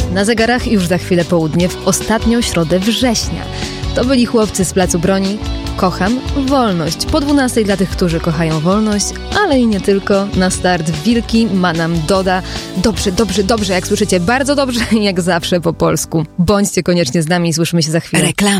Na zegarach już za chwilę południe w ostatnią środę września. To byli chłopcy z Placu Broni. Kocham wolność. Po 12 dla tych, którzy kochają wolność, ale i nie tylko. Na start Wilki, Manam, Doda. Dobrze, dobrze, dobrze, jak słyszycie, bardzo dobrze, jak zawsze po polsku. Bądźcie koniecznie z nami i słyszymy się za chwilę. Reklama.